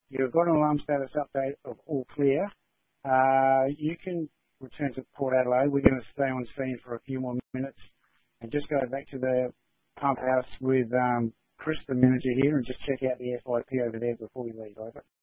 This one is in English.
You've got an alarm status update of all clear. You can return to Port Adelaide. We're going to stay on scene for a few more minutes and just go back to the pump house with Chris, the manager here, and just check out the FIP over there before we leave. Over.